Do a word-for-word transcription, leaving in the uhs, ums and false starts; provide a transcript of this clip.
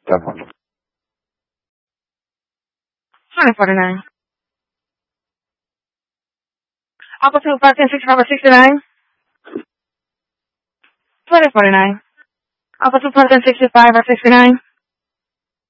Definitely. twenty forty-nine. Alpha two five ten sixty-five or sixty-nine. twenty forty-nine. Alpha two five ten sixty-five or sixty-nine.